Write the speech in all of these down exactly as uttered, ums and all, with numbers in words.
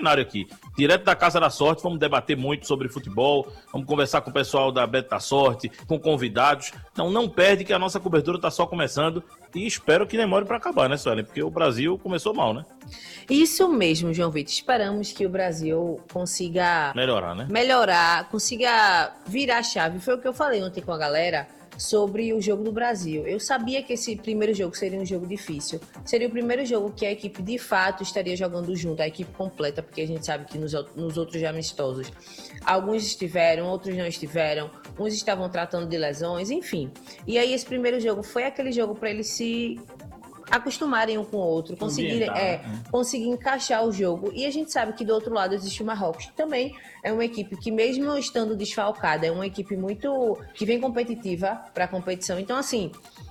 cenário aqui. Direto da Casa da Sorte, vamos debater muito sobre futebol, vamos conversar com o pessoal da Beto da Sorte, com convidados. Então não perde que a nossa cobertura está só começando e espero que demore para acabar, né, Suelen? Porque o Brasil começou mal, né? Isso mesmo, João Vitor. Esperamos que o Brasil consiga melhorar, né? Melhorar, consiga virar a chave. Foi o que eu falei ontem com a galera sobre o jogo do Brasil. Eu sabia que esse primeiro jogo seria um jogo difícil. Seria o primeiro jogo que a equipe de fato estaria jogando junto, a equipe completa, porque a gente sabe que nos, nos outros amistosos alguns estiveram, outros não estiveram, uns estavam tratando de lesões, enfim. E aí esse primeiro jogo foi aquele jogo para eles se acostumarem um com o outro, conseguirem, é, conseguir encaixar o jogo. E a gente sabe que do outro lado existe o Marrocos, que também é uma equipe que, mesmo estando desfalcada, é uma equipe muito que vem competitiva para a competição. Então, assim,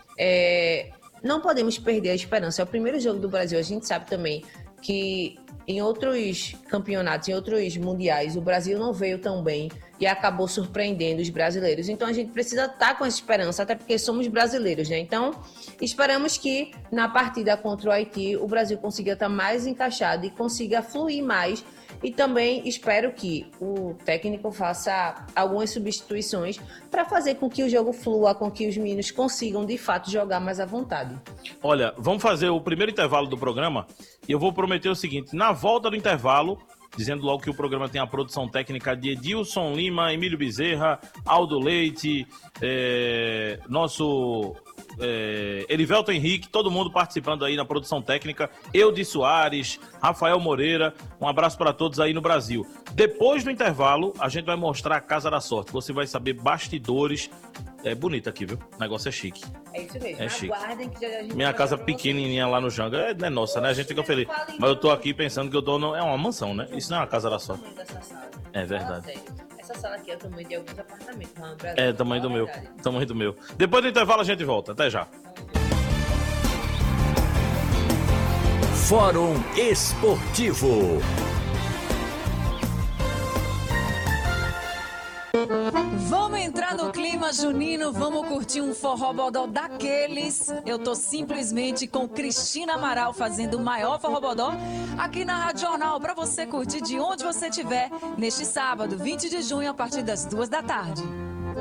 é, não podemos perder a esperança. É o primeiro jogo do Brasil. A gente sabe também que em outros campeonatos, em outros mundiais, o Brasil não veio tão bem e acabou surpreendendo os brasileiros. Então a gente precisa estar com essa esperança, até porque somos brasileiros, né? Então esperamos que na partida contra o Haiti o Brasil consiga estar mais encaixado e consiga fluir mais. E também espero que o técnico faça algumas substituições para fazer com que o jogo flua, com que os meninos consigam de fato jogar mais à vontade. Olha, vamos fazer o primeiro intervalo do programa e eu vou prometer o seguinte: na volta do intervalo, dizendo logo que o programa tem a produção técnica de Edilson Lima, Emílio Bezerra, Aldo Leite, é, nosso é, Erivelton Henrique, todo mundo participando aí na produção técnica, Eudes Soares, Rafael Moreira, um abraço para todos aí no Brasil. Depois do intervalo, a gente vai mostrar a Casa da Sorte, você vai saber bastidores. É bonito aqui, viu? O negócio é chique. É isso mesmo. É chique. Aguardem que já a gente Minha casa pequenininha lá no Janga é, não é nossa, né? A gente fica feliz. Mas eu tô aqui pensando que eu tô no... É uma mansão, né? Isso não é uma casa da sorte. É verdade. Essa sala aqui é o tamanho de alguns apartamentos lá no Brasil. É, tamanho do meu. Tamanho do meu. Depois do intervalo a gente volta. Até já. Fórum Esportivo. Vamos entrar no clima junino, vamos curtir um forró bodó daqueles. Eu tô simplesmente com Cristina Amaral fazendo o maior forró bodó aqui na Rádio Jornal para você curtir de onde você estiver neste sábado, vinte de junho, a partir das duas da tarde.